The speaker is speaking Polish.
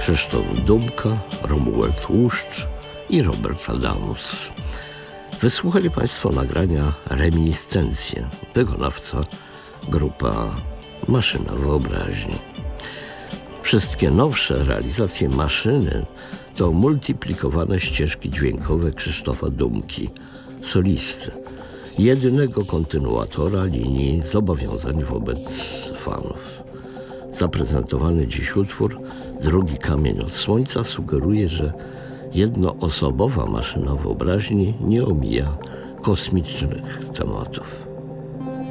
Krzysztof Dubka, Romuald Tłuszcz i Robert Adamus. Wysłuchali Państwo nagrania Reminiscencje. Wykonawca grupa Maszyna Wyobraźni. Wszystkie nowsze realizacje Maszyny to multiplikowane ścieżki dźwiękowe Krzysztofa Dumki, solisty, jedynego kontynuatora linii zobowiązań wobec fanów. Zaprezentowany dziś utwór Drugi kamień od słońca sugeruje, że jednoosobowa maszyna wyobraźni nie omija kosmicznych tematów.